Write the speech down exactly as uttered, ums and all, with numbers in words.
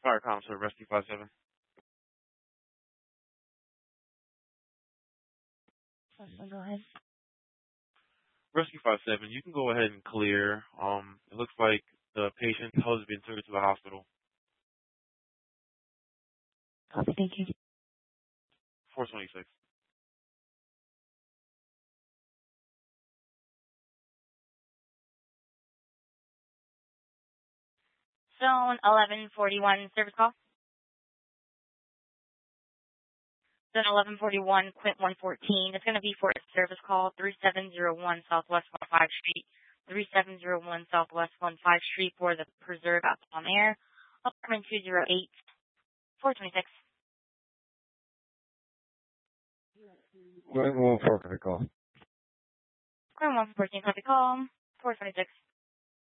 Firecom, sir. Rescue five seven. Go ahead. Rescue five seven, you can go ahead and clear. Um, it looks like the patient's hose has been taken to the hospital. Copy, thank you. four twenty-six. Zone eleven forty-one, service call. Zone eleven forty-one, Quint one fourteen. It's going to be for a service call, three seven zero one Southwest one five Street, three seven zero one Southwest one five Street for the Preserve out on air, apartment two zero eight, four twenty-six. Quint one four, copy call. Quint one fourteen, copy call, four twenty-six.